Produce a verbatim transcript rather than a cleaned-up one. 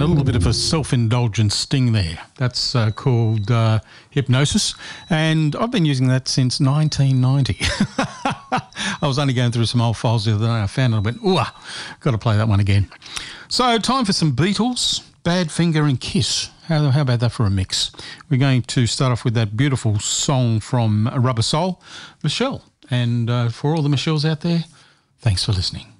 little bit of a self-indulgent sting there. That's uh, called uh, Hypnosis, and I've been using that since nineteen ninety. I was only going through some old files the other day. I found it. I went, ooh, got to play that one again. So time for some Beatles, Badfinger and Kiss. How, how about that for a mix? We're going to start off with that beautiful song from Rubber Soul, Michelle. And uh, for all the Michelles out there, thanks for listening.